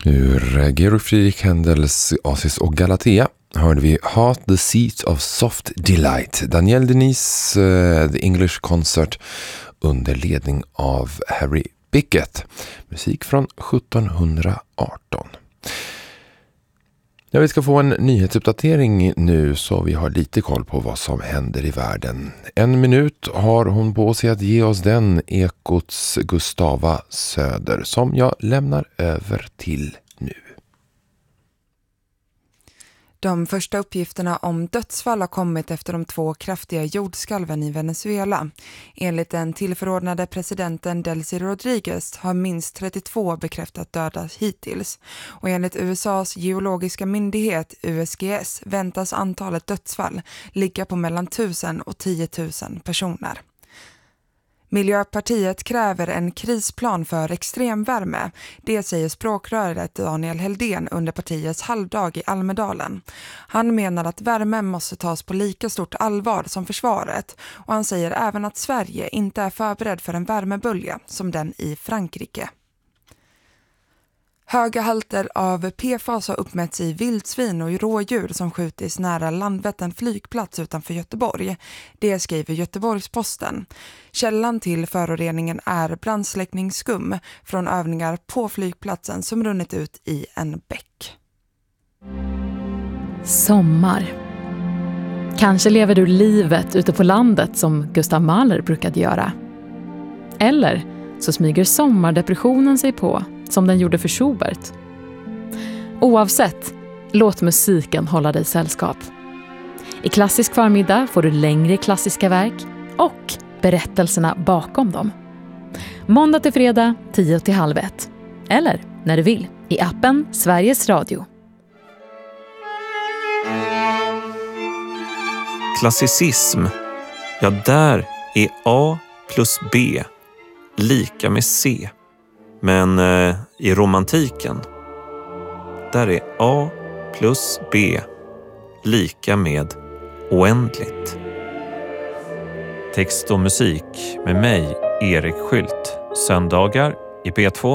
Ur Georg Friedrich Händels Oasis och Galatea hörde vi Heart the Seat of Soft Delight, Danielle Denise, The English Concert under ledning av Harry Bickett. Musik från 1718. Ja, vi ska få en nyhetsuppdatering nu så vi har lite koll på vad som händer i världen. 1 minut har hon på sig att ge oss den, Ekots Gustava Söder, som jag lämnar över till nu. De första uppgifterna om dödsfall har kommit efter de 2 kraftiga jordskalven i Venezuela. Enligt den tillförordnade presidenten Delcy Rodriguez har minst 32 bekräftat döda hittills. Och enligt USAs geologiska myndighet USGS väntas antalet dödsfall ligga på mellan 1000 och 10 000 personer. Miljöpartiet kräver en krisplan för extremvärme. Det säger språkröret Daniel Heldén under partiets halvdag i Almedalen. Han menar att värmen måste tas på lika stort allvar som försvaret. Och han säger även att Sverige inte är förberedd för en värmebölja som den i Frankrike. Höga halter av PFAS har uppmätts i vildsvin och rådjur som skjutits nära Landvetten flygplats utanför Göteborg. Det skriver Göteborgs-Posten. Källan till föroreningen är brandsläckningsskum från övningar på flygplatsen som runnit ut i en bäck. Sommar. Kanske lever du livet ute på landet som Gustav Mahler brukade göra. Eller så smyger sommardepressionen sig på som den gjorde för Schubert. Oavsett, låt musiken hålla dig sällskap. I Klassisk förmiddag får du längre klassiska verk och berättelserna bakom dem. Måndag till fredag 10:30. Eller när du vill i appen Sveriges Radio. Klassicism. Ja, där är A plus B lika med C. Men i romantiken, där är A plus B lika med oändligt. Text och musik med mig, Erik Skylt. Söndagar i P2.